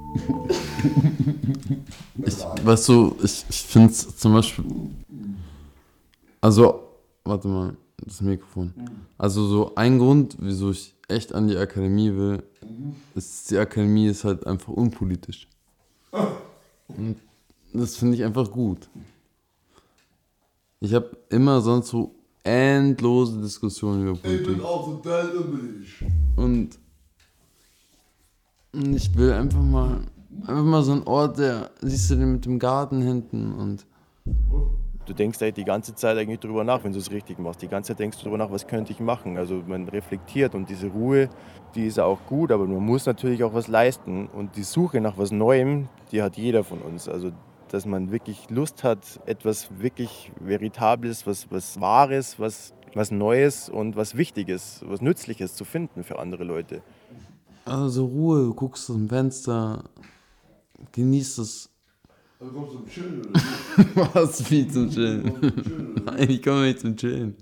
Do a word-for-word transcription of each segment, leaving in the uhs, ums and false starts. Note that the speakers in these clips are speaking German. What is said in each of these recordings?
Ich, weißt du, ich, ich finde es zum Beispiel, also, warte mal, das Mikrofon. Also so ein Grund, wieso ich echt an die Akademie will, ist, die Akademie ist halt einfach unpolitisch. Und das finde ich einfach gut. Ich habe immer sonst so endlose Diskussionen über Politik. Ich bin auch total üblich. Und Und ich will einfach mal, einfach mal so einen Ort, der, siehst du den mit dem Garten hinten und... Du denkst halt die ganze Zeit eigentlich drüber nach, wenn du es richtig machst. Die ganze Zeit denkst du drüber nach, was könnte ich machen. Also man reflektiert und diese Ruhe, die ist auch gut, aber man muss natürlich auch was leisten. Und die Suche nach was Neuem, die hat jeder von uns. Also dass man wirklich Lust hat, etwas wirklich Veritables, was, was Wahres, was, was Neues und was Wichtiges, was Nützliches zu finden für andere Leute. Also Ruhe, du guckst aus dem Fenster, genießt es. Also kommst du zum Chillen oder nicht? Was, wie zum Chillen? Nein, ich komme nicht zum Chillen.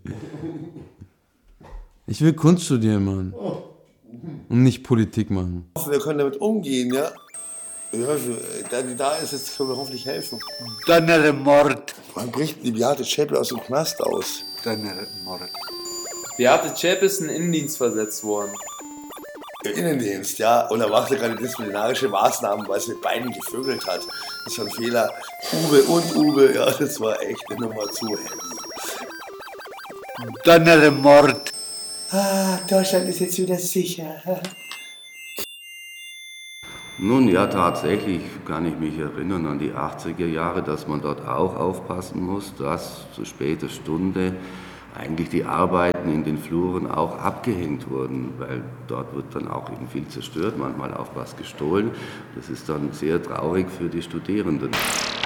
Ich will Kunst studieren, Mann. Und nicht Politik machen. Wir können damit umgehen, ja? Ja, da die da ist, jetzt können wir hoffentlich helfen. Donner Mord. Wann bricht die Beate Zschäpe aus dem Knast aus? Donner Mord. Beate Zschäpe ist in den Innendienst versetzt worden. Im Innendienst, ja. Und er machte gerade disziplinarische Maßnahmen, weil sie mit beiden gevögelt hat. Das war ein Fehler. Uwe und Uwe, ja, das war echt eine Nummer zu heavy. Donner Mord. Ah, Deutschland ist jetzt wieder sicher. Nun ja, tatsächlich kann ich mich erinnern an die achtziger Jahre, dass man dort auch aufpassen muss, dass zu später Stunde eigentlich die Arbeiten in den Fluren auch abgehängt wurden, weil dort wird dann auch eben viel zerstört, manchmal auch was gestohlen. Das ist dann sehr traurig für die Studierenden.